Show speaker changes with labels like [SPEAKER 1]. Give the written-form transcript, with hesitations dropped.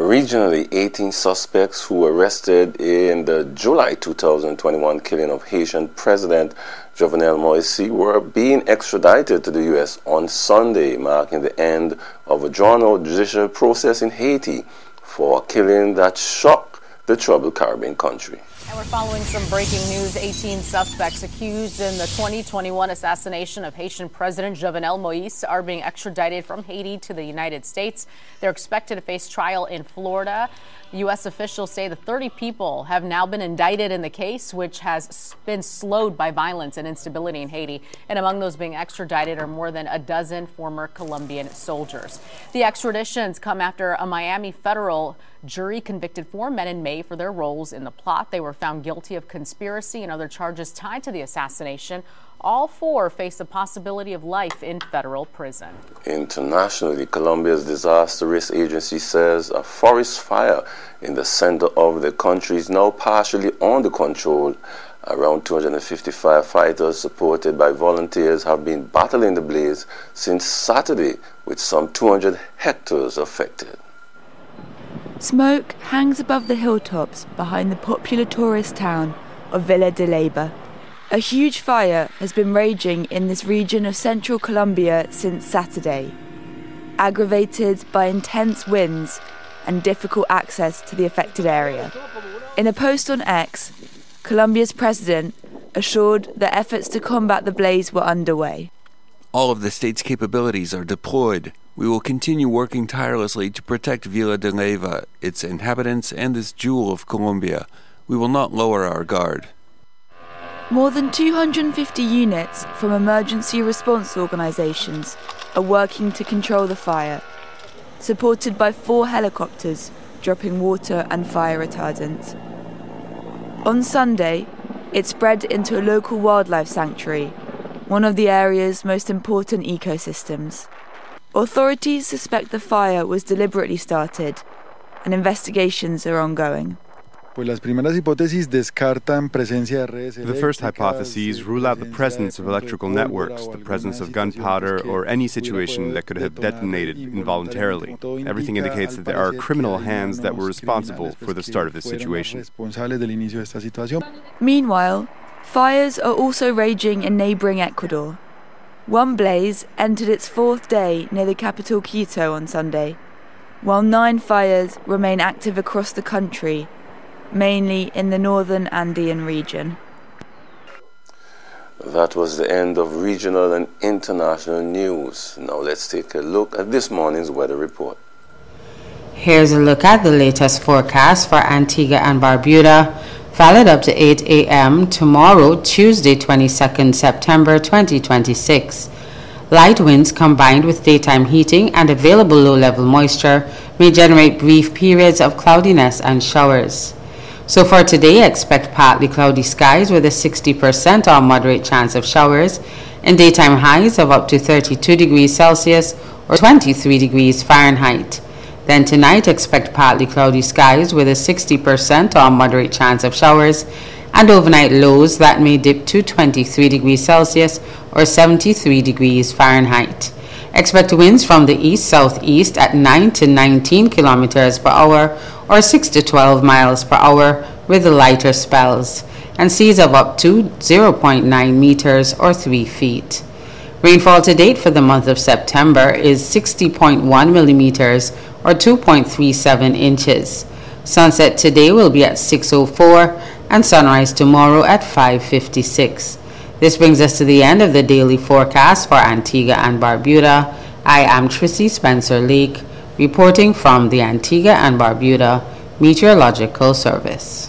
[SPEAKER 1] Regionally, 18 suspects who were arrested in the July 2021 killing of Haitian President Jovenel Moïse were being extradited to the U.S. on Sunday, marking the end of a drawn-out judicial process in Haiti for a killing that shocked the troubled Caribbean country.
[SPEAKER 2] And we're following some breaking news. 18 suspects accused in the 2021 assassination of Haitian President Jovenel Moïse are being extradited from Haiti to the United States. They're expected to face trial in Florida. U.S. officials say the 30 people have now been indicted in the case, which has been slowed by violence and instability in Haiti. And among those being extradited are more than a dozen former Colombian soldiers. The extraditions come after a Miami federal jury convicted 4 men in May for their roles in the plot. They were found guilty of conspiracy and other charges tied to the assassination. All 4 face the possibility of life in federal prison.
[SPEAKER 1] Internationally, Colombia's disaster risk agency says a forest fire in the center of the country is now partially under control. Around 255 fighters supported by volunteers have been battling the blaze since Saturday, with some 200 hectares affected.
[SPEAKER 3] Smoke hangs above the hilltops behind the popular tourist town of Villa de Leyva. A huge fire has been raging in this region of central Colombia since Saturday, aggravated by intense winds and difficult access to the affected area. In a post on X, Colombia's president assured that efforts to combat the blaze were underway.
[SPEAKER 4] All of the state's capabilities are deployed. We will continue working tirelessly to protect Villa de Leyva, its inhabitants, and this jewel of Colombia. We will not lower our guard.
[SPEAKER 3] More than 250 units from emergency response organisations are working to control the fire, supported by 4 helicopters dropping water and fire retardant. On Sunday, it spread into a local wildlife sanctuary, one of the area's most important ecosystems. Authorities suspect the fire was deliberately started, and investigations are ongoing.
[SPEAKER 5] The
[SPEAKER 6] first hypotheses rule out the presence of electrical networks, the presence of gunpowder, or any situation that could have detonated involuntarily. Everything indicates that there are criminal hands that were responsible for the start of this situation.
[SPEAKER 3] Meanwhile, fires are also raging in neighbouring Ecuador. One blaze entered its 4th day near the capital Quito on Sunday, while 9 fires remain active across the country, mainly in the northern Andean region.
[SPEAKER 1] That was the end of regional and international news. Now let's take a look at this morning's weather report.
[SPEAKER 7] Here's a look at the latest forecast for Antigua and Barbuda, valid up to 8 a.m. tomorrow, Tuesday, 22nd September 2026. Light winds combined with daytime heating and available low-level moisture may generate brief periods of cloudiness and showers. So for today, expect partly cloudy skies with a 60% or moderate chance of showers and daytime highs of up to 32 degrees Celsius or 23 degrees Fahrenheit. Then tonight, expect partly cloudy skies with a 60% or moderate chance of showers and overnight lows that may dip to 23 degrees Celsius or 73 degrees Fahrenheit. Expect winds from the east-southeast at 9 to 19 kilometers per hour or 6 to 12 miles per hour with the lighter spells, and seas of up to 0.9 meters or 3 feet. Rainfall to date for the month of September is 60.1 millimeters or 2.37 inches. Sunset today will be at 6:04 and sunrise tomorrow at 5:56. This brings us to the end of the daily forecast for Antigua and Barbuda. I am Tracy Spencer Lake, reporting from the Antigua and Barbuda Meteorological Service.